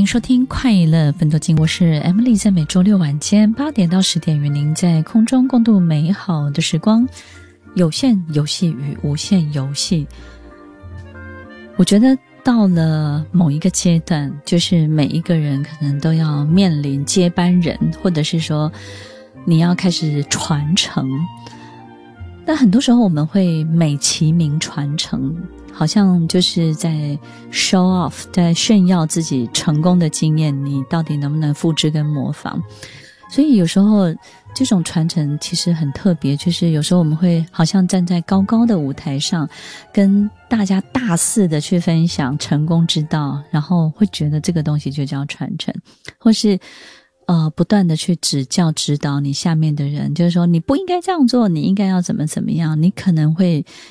收听快乐分多金，我是 Emily， 在每周六晚间8点到10点与您在空中共度美好的时光。有限游戏与无限游戏，我觉得到了某一个阶段，就是每一个人可能都要面临接班人，或者是说你要开始传承。但很多时候我们会美其名传承，好像就是在 show off， 在炫耀自己成功的经验，你到底能不能复制跟模仿。所以有时候这种传承其实很特别，就是有时候我们会好像站在高高的舞台上，跟大家大肆的去分享成功之道，然后会觉得这个东西就叫传承，或是不断的去指教指导你下面的人，就是说你不应该这样做，你应该要怎么样，你可能会